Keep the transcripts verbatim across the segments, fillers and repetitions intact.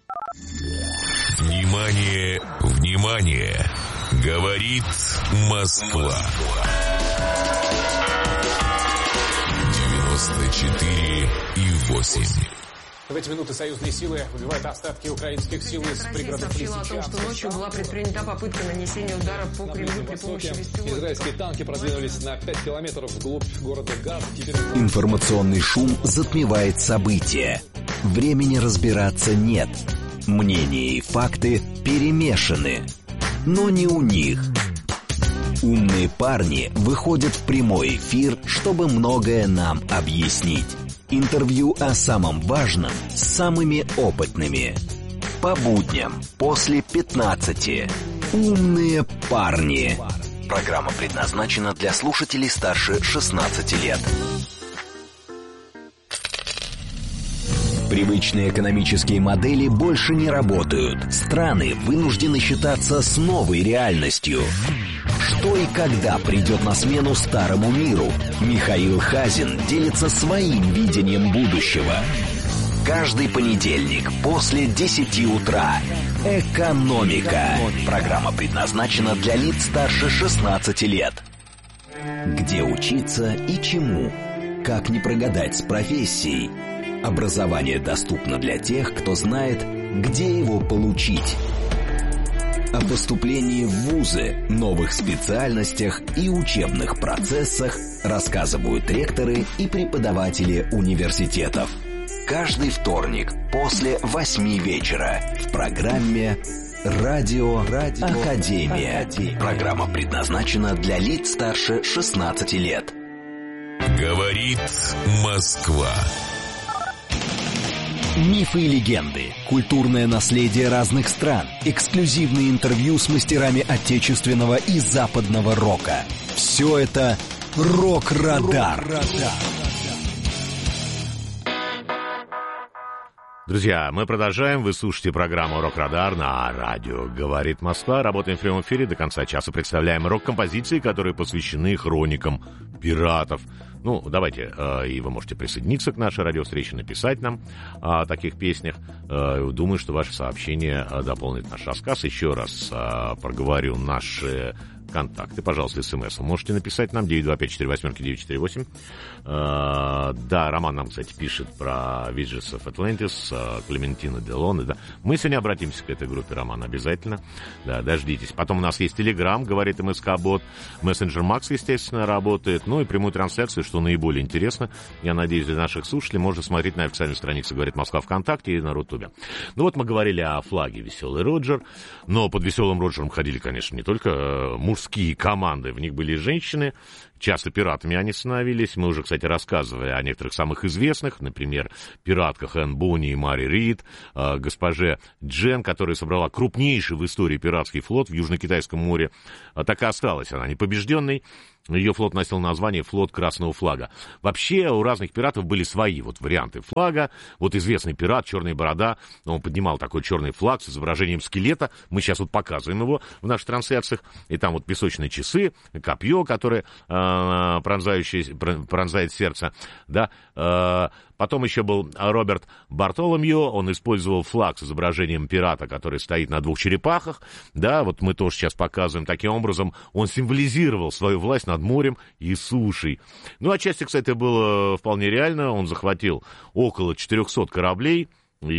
Внимание, внимание! Говорит Москва. девяносто четыре и восемь. В эти минуты союзные силы выбивают остатки украинских сил из пригородов Лисичанска. Сообщила о том, что ночью была предпринята попытка нанесения удара по Кремлю при помощи беспилотников. Израильские танки продвинулись на пять километров вглубь города Газ. Теперь... Информационный шум затмевает события. Времени разбираться нет. Мнения и факты перемешаны. Но не у них. Умные парни выходят в прямой эфир, чтобы многое нам объяснить. Интервью о самом важном с самыми опытными. По будням после пятнадцати. Умные парни. Программа предназначена для слушателей старше шестнадцати лет. Привычные экономические модели больше не работают. Страны вынуждены считаться с новой реальностью. Что и когда придет на смену старому миру? Михаил Хазин делится своим видением будущего. Каждый понедельник после десяти утра. Экономика. Программа предназначена для лиц старше шестнадцати лет. Где учиться и чему? Как не прогадать с профессией? Образование доступно для тех, кто знает, где его получить. О поступлении в вузы, новых специальностях и учебных процессах рассказывают ректоры и преподаватели университетов. Каждый вторник после восьми вечера в программе «Радио, Радио Академия». Академия. Программа предназначена для лиц старше шестнадцати лет. Говорит Москва. Мифы и легенды, культурное наследие разных стран, эксклюзивные интервью с мастерами отечественного и западного рока. Все это «Рок-Радар». Друзья, мы продолжаем. Вы слушаете программу «Рок-Радар» на радио «Говорит Москва». Работаем в прямом эфире. До конца часа представляем рок-композиции, которые посвящены хроникам пиратов. Ну, давайте, э, и вы можете присоединиться к нашей радиовстрече, написать нам о таких песнях. Э, думаю, что ваше сообщение э, дополнит наш рассказ. Еще раз э, проговорю наши контакты. Пожалуйста, смс. Можете написать нам девять два пять четыре восемь девять четыре восемь. Э, да, Роман нам, кстати, пишет про Visions of Atlantis, э, Клементина Делоне. Да. Мы сегодня обратимся к этой группе, Роман, обязательно. Да, дождитесь. Потом у нас есть Telegram, говорит МСК-бот. Мессенджер Макс, естественно, работает. Ну и прямую трансляцию, что наиболее интересно, я надеюсь, для наших слушателей, можно смотреть на официальной странице «Говорит Москва» ВКонтакте и на Рутубе. Ну вот мы говорили о флаге «Веселый Роджер», но под «Веселым Роджером» ходили, конечно, не только э, мужские команды, в них были и женщины. Часто пиратами они становились. Мы уже, кстати, рассказывали о некоторых самых известных, например, пиратках Энн Бонни и Мари Рид, э, госпоже Джен, которая собрала крупнейший в истории пиратский флот в Южно-Китайском море. А так и осталась она непобежденной. Ее флот носил название «Флот Красного Флага». Вообще у разных пиратов были свои вот варианты флага. Вот известный пират «Черная борода», он поднимал такой черный флаг с изображением скелета. Мы сейчас вот показываем его в наших трансляциях. И там вот песочные часы, копье, которое э, пронзающее, пронзает сердце. Да. Э, потом еще был Роберт Бартоломью. Он использовал флаг с изображением пирата, который стоит на двух черепахах. Да, вот мы тоже сейчас показываем. Таким образом он символизировал свою власть над морем и сушей. Ну, отчасти, кстати, было вполне реально. Он захватил около четырехсот кораблей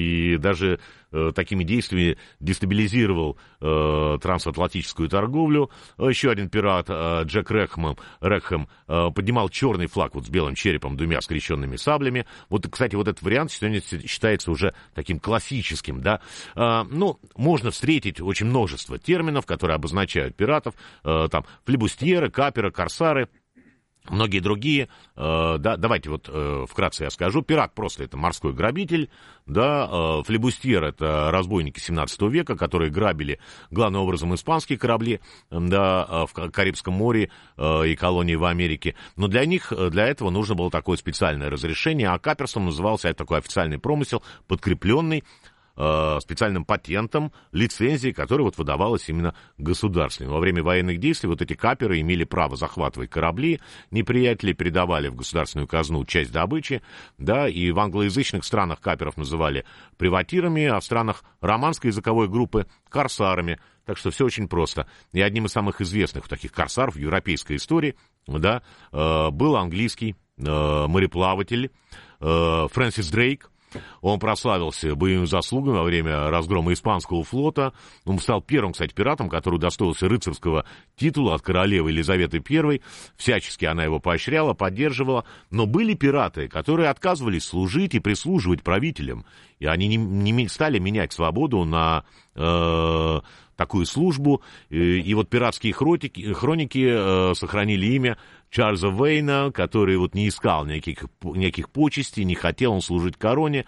и даже э, такими действиями дестабилизировал э, трансатлантическую торговлю. Еще один пират, э, Джек Рекхэм, Рекхэм э, поднимал черный флаг вот с белым черепом, двумя скрещенными саблями. Вот, кстати, вот этот вариант сегодня считается уже таким классическим, да. Э, ну, можно встретить очень множество терминов, которые обозначают пиратов. Э, там флибустьеры, каперы, корсары. Многие другие, э, да, давайте вот э, вкратце я скажу. Пират просто это морской грабитель, да, э, флибустьер это разбойники семнадцатого века, которые грабили главным образом испанские корабли, да, в Карибском море э, и колонии в Америке. Но для них, для этого нужно было такое специальное разрешение, а каперством назывался это такой официальный промысел, подкрепленный э, специальным патентом, лицензией, которая вот выдавалась именно государственной. Во время военных действий вот эти каперы имели право захватывать корабли, неприятели передавали в государственную казну часть добычи, да, и в англоязычных странах каперов называли приватирами, а в странах романской языковой группы корсарами. Так что все очень просто. И одним из самых известных таких корсаров в европейской истории, да, э, был английский э, мореплаватель э, Фрэнсис Дрейк. Он прославился боевыми заслугами во время разгрома испанского флота. Он стал первым, кстати, пиратом, который удостоился рыцарского титула от королевы Елизаветы Первой. Всячески она его поощряла, поддерживала. Но были пираты, которые отказывались служить и прислуживать правителям. И они не, не стали менять свободу на э, такую службу. И, и вот пиратские хроники, хроники э, сохранили имя Чарльза Вейна, который вот не искал никаких, никаких почестей, не хотел он служить короне,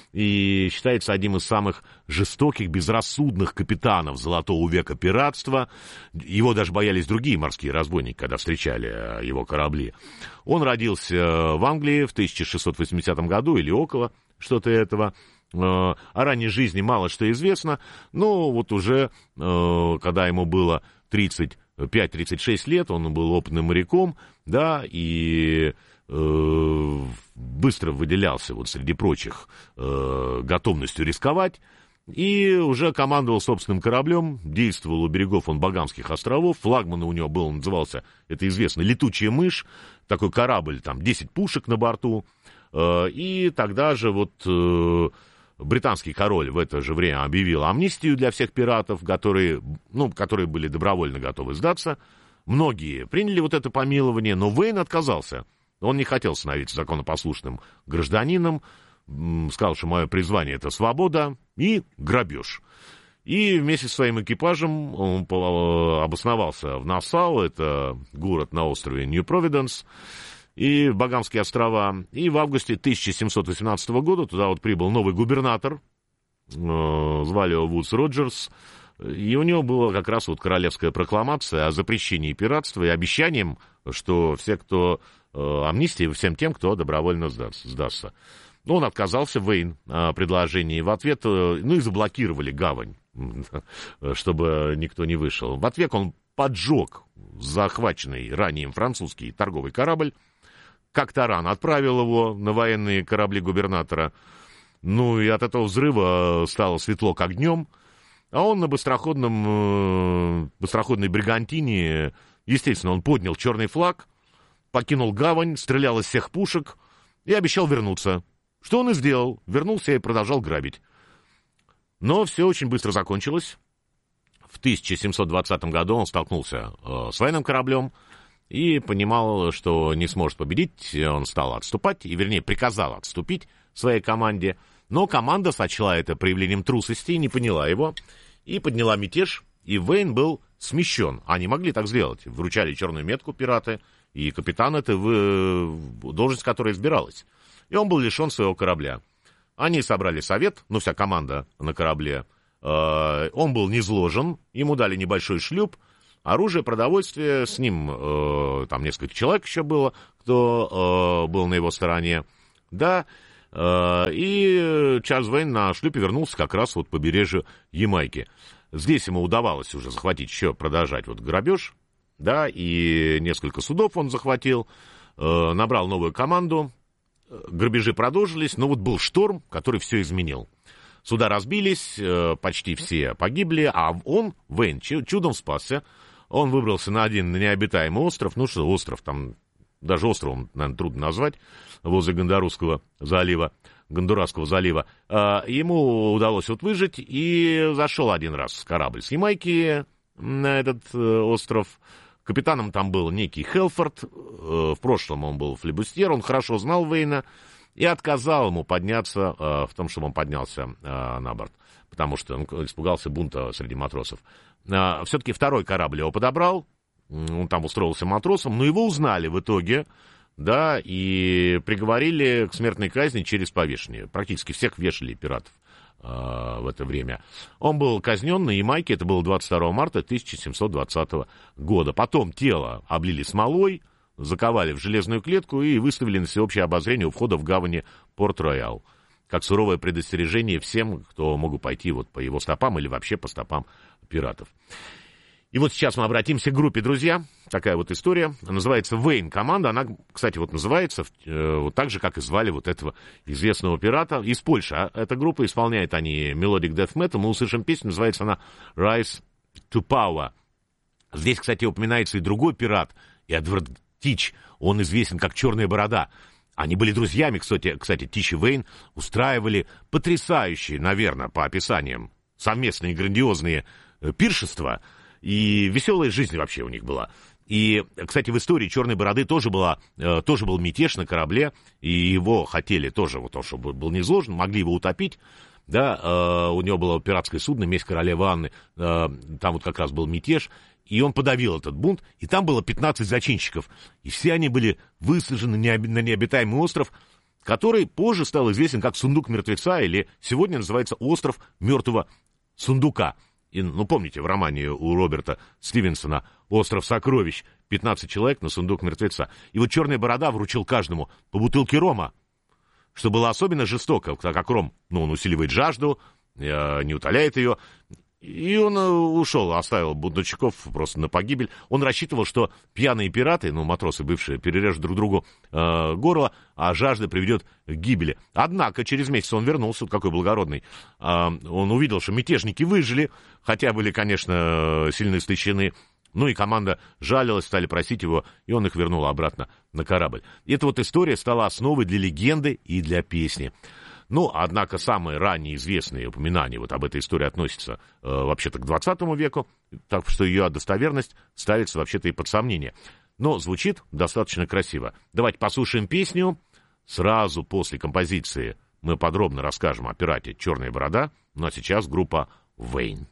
и считается одним из самых жестоких, безрассудных капитанов золотого века пиратства. Его даже боялись другие морские разбойники, когда встречали его корабли. Он родился в Англии в тысяча шестьсот восьмидесятом году или около что-то этого. О ранней жизни мало что известно, но вот уже, когда ему было тридцать пять - тридцать шесть лет, он был опытным моряком, да, и э, быстро выделялся вот среди прочих э, готовностью рисковать, и уже командовал собственным кораблем, действовал у берегов он Багамских островов, флагман у него был, он назывался, это известно, «Летучая мышь», такой корабль, там десять пушек на борту, э, и тогда же вот... Э, британский король в это же время объявил амнистию для всех пиратов, которые, ну, которые были добровольно готовы сдаться. Многие приняли вот это помилование, но Вейн отказался. Он не хотел становиться законопослушным гражданином, сказал, что мое призвание — это свобода и грабеж. И вместе со своим экипажем он обосновался в Нассау, это город на острове Нью-Провиденс, и Багамские острова. И в августе тысяча семьсот восемнадцатого года туда вот прибыл новый губернатор, э, звали его Вудс Роджерс, и у него была как раз вот королевская прокламация о запрещении пиратства и обещанием, что все, кто э, амнистия всем тем, кто добровольно сдастся. сдастся. Но он отказался, Вейн, о предложении. В ответ, э, ну и заблокировали гавань, чтобы никто не вышел. В ответ он поджег захваченный ранее французский торговый корабль, как таран, отправил его на военные корабли губернатора. Ну, и от этого взрыва стало светло, как днем. А он на быстроходном, быстроходной бригантине, естественно, он поднял черный флаг, покинул гавань, стрелял из всех пушек и обещал вернуться. Что он и сделал. Вернулся и продолжал грабить. Но все очень быстро закончилось. В тысяча семьсот двадцатом году он столкнулся э, с военным кораблем и понимал, что не сможет победить. Он стал отступать, и, вернее, приказал отступить своей команде. Но команда сочла это проявлением трусости, не поняла его, и подняла мятеж, и Вейн был смещен. Они могли так сделать. Вручали черную метку пираты, и капитан — это в... должность, которая избиралась. И он был лишен своего корабля. Они собрали совет, ну, вся команда на корабле. Он был низложен, ему дали небольшой шлюп, оружие, продовольствие, с ним э, там несколько человек еще было, кто э, был на его стороне, да, э, и Чарльз Вейн на шлюпе вернулся как раз вот по побережью Ямайки. Здесь ему удавалось уже захватить, еще продолжать вот грабеж, да, и несколько судов он захватил, э, набрал новую команду, грабежи продолжились, но вот был шторм, который все изменил. Суда разбились, почти все погибли, а он, Вейн, чудом спасся. Он выбрался на один необитаемый остров, ну что остров, там даже островом, наверное, трудно назвать, возле Гондурасского залива, Гондурасского залива. Ему удалось вот выжить, и зашел один раз корабль с Ямайки на этот остров. Капитаном там был некий Хелфорд, в прошлом он был флибустьер, он хорошо знал Вейна, и отказал ему подняться э, в том, чтобы он поднялся э, на борт, потому что он испугался бунта среди матросов. Э, все-таки второй корабль его подобрал, он там устроился матросом, но его узнали в итоге, да, и приговорили к смертной казни через повешение. Практически всех вешали, пиратов, э, в это время. Он был казнен на Ямайке, это было двадцать второго марта тысяча семьсот двадцатого года. Потом тело облили смолой, заковали в железную клетку и выставили на всеобщее обозрение у входа в гавани Порт-Роял. как суровое предостережение всем, кто могут пойти вот по его стопам или вообще по стопам пиратов. И вот сейчас мы обратимся к группе, друзья. Такая вот история. Называется Вейн команда. Она, кстати, вот называется э, вот так же, как и звали вот этого известного пирата из Польши. А эта группа, исполняет они Melodic Death Metal. Мы услышим песню, называется она Rise to Power. Здесь, кстати, упоминается и другой пират, Эдвард Тич. Он известен как Черная Борода. Они были друзьями, кстати, кстати, Тич и Вейн устраивали потрясающие, наверное, по описаниям, совместные грандиозные пиршества. И веселая жизнь вообще у них была. И, кстати, в истории Черной Бороды тоже, была, тоже был мятеж на корабле, и его хотели тоже, вот то, чтобы был не изложен, могли его утопить. Да, у него было пиратское судно «Месть королевы Анны», там вот как раз был мятеж, и он подавил этот бунт, и там было пятнадцать зачинщиков. И все они были высажены на необитаемый остров, который позже стал известен как Сундук мертвеца, или сегодня называется Остров мертвого сундука. И, ну, помните, в романе у Роберта Стивенсона «Остров сокровищ» пятнадцать человек на сундук мертвеца. И вот Черная Борода вручил каждому по бутылке рома, что было особенно жестоко, так как ром, ну, он усиливает жажду, не утоляет ее. И он ушел, оставил бундучиков просто на погибель. Он рассчитывал, что пьяные пираты, ну, матросы бывшие, перережут друг другу э, горло, а жажда приведет к гибели. Однако через месяц он вернулся, вот какой благородный. Э, он увидел, что мятежники выжили, хотя были, конечно, сильно истощены. Ну и команда жалилась, стали просить его, и он их вернул обратно на корабль. И эта вот история стала основой для легенды и для песни. Ну, однако, самые ранние известные упоминания вот об этой истории относятся э, вообще-то к двадцатому веку, так что ее достоверность ставится вообще-то и под сомнение. Но звучит достаточно красиво. Давайте послушаем песню. Сразу после композиции мы подробно расскажем о пирате «Черная борода». Ну а сейчас группа Вейн.